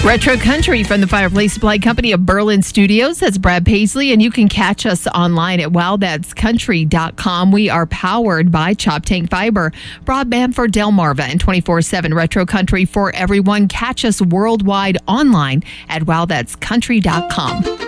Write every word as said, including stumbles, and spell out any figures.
Retro Country from the Fireplace Supply Company of Berlin Studios. That's Brad Paisley, and you can catch us online at wow that's country dot com. We are powered by Chop Tank Fiber, broadband for Delmarva, and twenty-four seven Retro Country for everyone. Catch us worldwide online at wow that's country dot com.